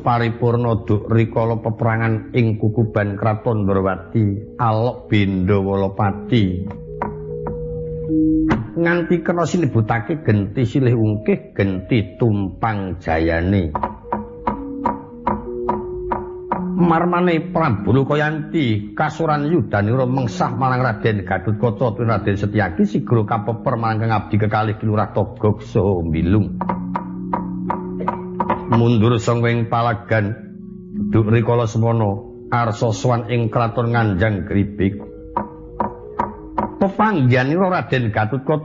paripurna duk rikala peperangan ing kukuban Kraton Ndrawati Alok Bendawalapati nganti kena sinebutake genti silih ungkih genti tumpang jayane marmane Prabu Lokayanti kasuran yudanira mengsah marang Raden Gatotkaca tuwin Raden Setyaki sigra kapeper marang kang abdi kekalih Kilurah Togog saha Mbilung mundur sanging palagan duk rikala semana arsa sowan ing kraton Nganjang Gribik pepanggihanira Raden Gatotkaca